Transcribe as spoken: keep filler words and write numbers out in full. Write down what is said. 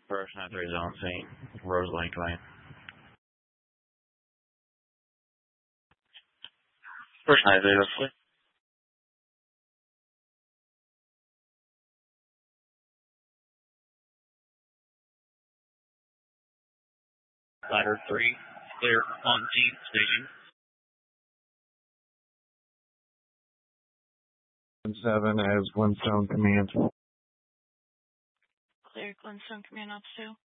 First nine three zone Saint Rose Lane Lane. First nine three zone. Ladder three, clear on T station. Seven as Glenstone Command. Clear Glenstone Command Ops two.